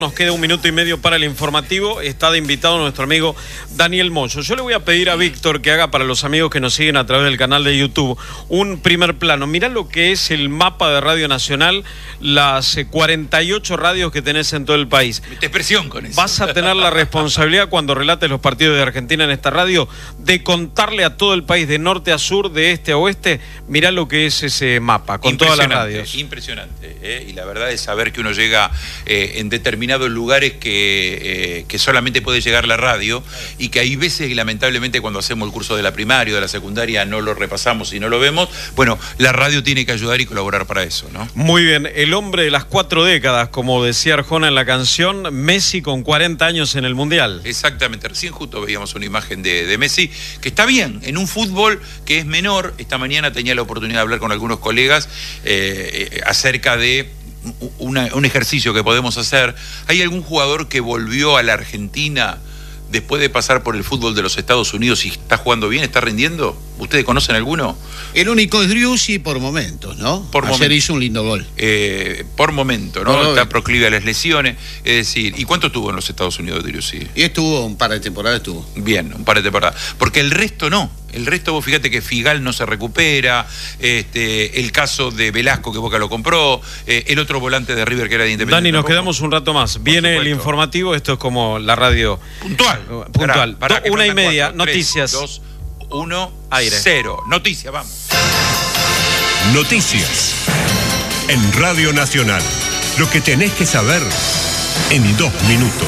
Nos queda 1 minuto y medio para el informativo. Está de invitado nuestro amigo Daniel Moyo. Yo le voy a pedir a Víctor que haga para los amigos que nos siguen a través del canal de YouTube un primer plano. Mirá lo que es el mapa de Radio Nacional, las 48 radios que tenés en todo el país. Te presión con eso. Vas a tener la responsabilidad cuando relates los partidos de Argentina en esta radio de contarle a todo el país de norte a sur, de este a oeste. Mirá lo que es ese mapa con todas las radios. Impresionante, y la verdad es saber que uno llega en determinados lugares que solamente puede llegar la radio, y que hay veces que lamentablemente cuando hacemos el curso de la primaria o de la secundaria no lo repasamos y no lo vemos. Bueno, la radio tiene que ayudar y colaborar para eso, ¿no? Muy bien, el hombre de las 4 décadas, como decía Arjona en la canción, Messi con 40 años en el Mundial. Exactamente, recién justo veíamos una imagen de Messi, que está bien, en un fútbol que es menor. Esta mañana tenía la oportunidad de hablar con algunos colegas acerca de un ejercicio que podemos hacer. ¿Hay algún jugador que volvió a la Argentina después de pasar por el fútbol de los Estados Unidos y está jugando bien, está rindiendo? ¿Ustedes conocen alguno? El único es Driussi por momentos, ¿no? Ayer hizo un lindo gol. Por momento, ¿no? Está proclive a las lesiones. Es decir, ¿y cuánto estuvo en los Estados Unidos Driussi? Y estuvo un par de temporadas, Bien, un par de temporadas. Porque el resto no. El resto, vos fíjate que Figal no se recupera, el caso de Velasco que Boca lo compró, el otro volante de River que era de Independiente. Dani, nos quedamos un rato más. Viene el informativo, esto es como la radio. Puntual. Pará, 1:30, 4, noticias. 3, 2, 1, aire. 0. Noticias, vamos. Noticias en Radio Nacional. Lo que tenés que saber en 2 minutos.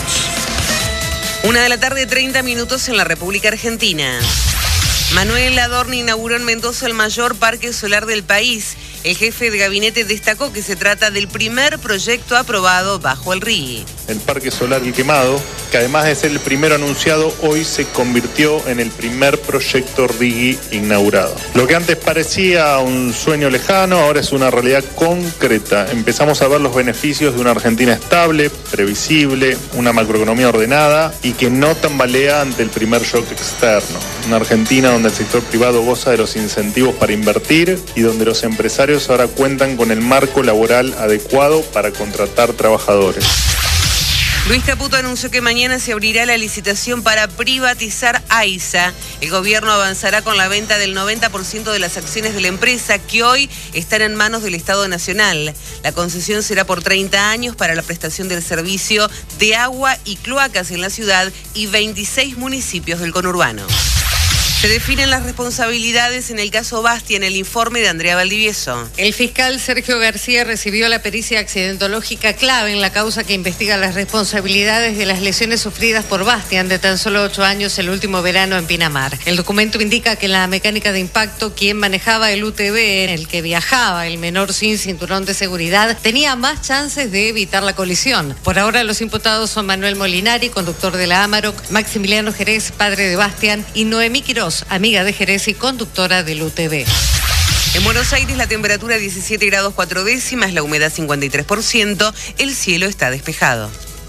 1:30 en la República Argentina. Manuel Adorni inauguró en Mendoza el mayor parque solar del país. El jefe de gabinete destacó que se trata del primer proyecto aprobado bajo el RIGI. El Parque Solar El Quemado, que además de ser el primero anunciado, hoy se convirtió en el primer proyecto RIGI inaugurado. Lo que antes parecía un sueño lejano, ahora es una realidad concreta. Empezamos a ver los beneficios de una Argentina estable, previsible, una macroeconomía ordenada y que no tambalea ante el primer shock externo. Una Argentina donde el sector privado goza de los incentivos para invertir y donde los empresarios ahora cuentan con el marco laboral adecuado para contratar trabajadores. Luis Caputo anunció que mañana se abrirá la licitación para privatizar AISA. El gobierno avanzará con la venta del 90% de las acciones de la empresa, que hoy están en manos del Estado Nacional. La concesión será por 30 años para la prestación del servicio de agua y cloacas en la ciudad y 26 municipios del conurbano. Se definen las responsabilidades en el caso Bastia en el informe de Andrea Valdivieso. El fiscal Sergio García recibió la pericia accidentológica clave en la causa que investiga las responsabilidades de las lesiones sufridas por Bastian, de tan solo 8 años, el último verano en Pinamar. El documento indica que la mecánica de impacto, quien manejaba el UTV en el que viajaba el menor sin cinturón de seguridad, tenía más chances de evitar la colisión. Por ahora los imputados son Manuel Molinari, conductor de la Amarok, Maximiliano Jerez, padre de Bastian, y Noemí Quirós, amiga de Jerez y conductora del UTV. En Buenos Aires la temperatura 17 grados 4 décimas, la humedad 53%, el cielo está despejado.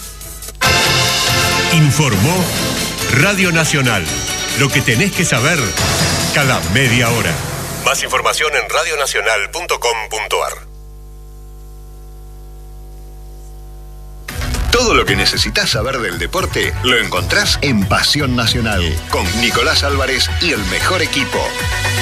Informó Radio Nacional. Lo que tenés que saber cada media hora. Más información en radionacional.com.ar. Todo lo que necesitas saber del deporte lo encontrás en Pasión Nacional, con Nicolás Álvarez y el mejor equipo.